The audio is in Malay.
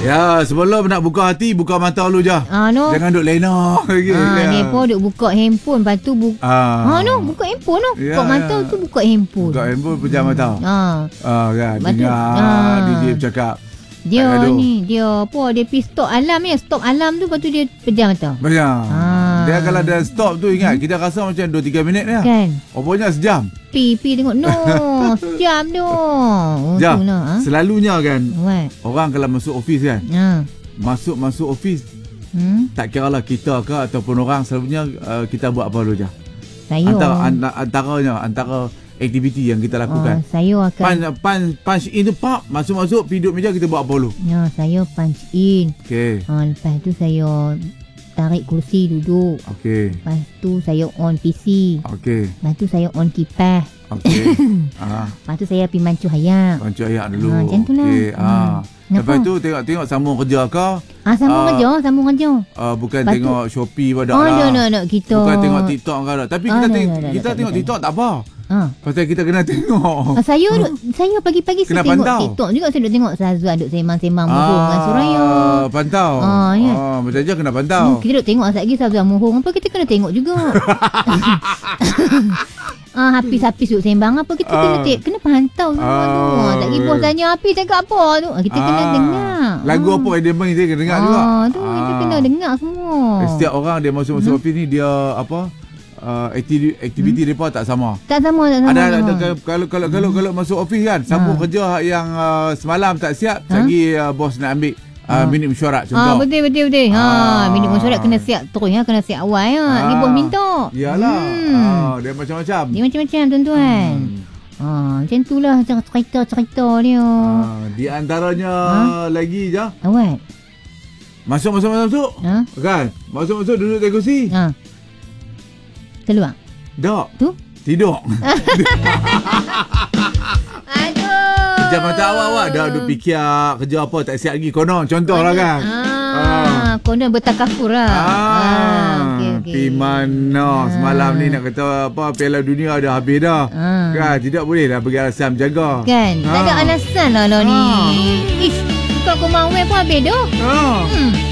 Ya, sebelum nak buka hati, buka mata dulu je. No. Jangan duk lena lagi. Ni pun duk buka handphone, lepas tu buka handphone no. Buka mata tu buka handphone. Buka handphone pejam mata. Kan. Dengar dia bercakap. Dia dia pergi stop alarm ni. Stop alarm tu, lepas tu dia pejam mata. Dia kalau dah stop tu, ingat kita rasa macam 2-3 minit ni kan. Rupanya sejam. Pi tengok sejam tu. Jam. Selalunya kan orang kalau masuk office kan, masuk office, tak kira lah kita ke ataupun orang, selalunya kita buat apa dulu je. Antara aktiviti yang kita lakukan. Saya akan punch in tu, masuk pergi duduk meja, kita buat apa dulu? Saya punch in. Okey. Lepas tu saya tarik kursi duduk. Okey. Lepas tu saya on PC. Okey. Lepas tu saya on kipas. Okey. Lepas tu saya pergi mancu ayak. Mancu ayak dulu. Macam tu lah. Okey. Lepas tu tengok sambung kerja ke? Sambung kerja. Bukan lepas tengok Shopee pada lah. No, kita. Bukan tengok TikTok ke tak. Tapi kita tengok TikTok tak apa. Pasal kita kena tengok. Saya pagi-pagi saya tengok TikTok juga. Saya duk tengok Sazwan duk sembang-sembang mohong dengan Suraya. Pantau. Macam je kena pantau. Kita duk tengok lagi Sazwan mohong apa, kita kena tengok juga. Habis-habis duk sembang apa, kita kena pantau semua tu. Tak kira bos tanya Hafiz cakap apa tu, kita kena dengar. Lagu apa yang dia main, kita kena dengar juga. Kita kena dengar semua. Setiap orang dia masuk office ni, dia apa, aktiviti mereka tak sama. Ada kalau masuk office kan, sambung kerja yang semalam tak siap, lagi bos nak ambil minit mesyuarat contoh. Betul. Minit mesyuarat kena siap terus, kena siap awal ni bos minta. Iyalah. Dia macam-macam. Tuan-tuan. Macam itulah cerita dia. Di antaranya lagi je. Awal. Masuk. Kan? Masuk duduk di kursi. Keluar. Tak. Tu? Tidur. Aduh. Pejam mata awak dah duk fikir kerja apa tak siap lagi konon. Contoh lah kan. Konon bertakafur lah. Pergi mana semalam ni nak kata apa, Piala Dunia dah habis dah. Kan, tidak boleh lah bagi alasan jaga. Kan, tak ada alasan lah ni. Ish, kau mahu pun habis dah.